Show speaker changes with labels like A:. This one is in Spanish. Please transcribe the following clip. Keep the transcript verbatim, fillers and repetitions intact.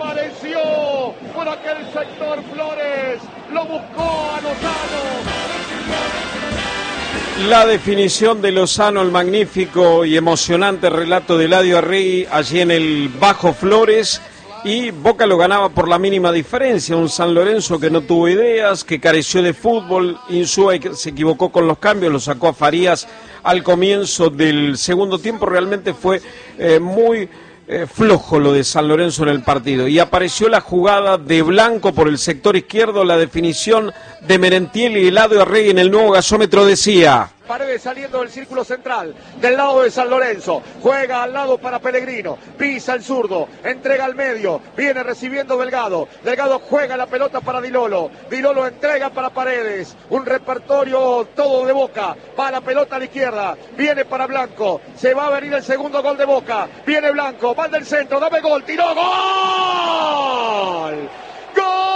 A: apareció por aquel sector Flores, lo buscó a Lozano.
B: La definición de Lozano, el magnífico y emocionante relato de Eladio Arregui allí en el Bajo Flores, y Boca lo ganaba por la mínima diferencia. Un San Lorenzo que no tuvo ideas, que careció de fútbol. Insúa se equivocó con los cambios, lo sacó a Farías al comienzo del segundo tiempo. Realmente fue eh, muy eh, flojo lo de San Lorenzo en el partido, y apareció la jugada de Blanco por el sector izquierdo, la definición de Merentiel, y Eladio Arregui en el nuevo gasómetro decía:
A: Paredes saliendo del círculo central, del lado de San Lorenzo, juega al lado para Pellegrino, pisa el zurdo, entrega al medio, viene recibiendo Delgado, Delgado juega la pelota para Dilolo, Dilolo entrega para Paredes, un repertorio todo de Boca, va la pelota a la izquierda, viene para Blanco, se va a venir el segundo gol de Boca, viene Blanco, va del centro, dame gol, tiró, gol,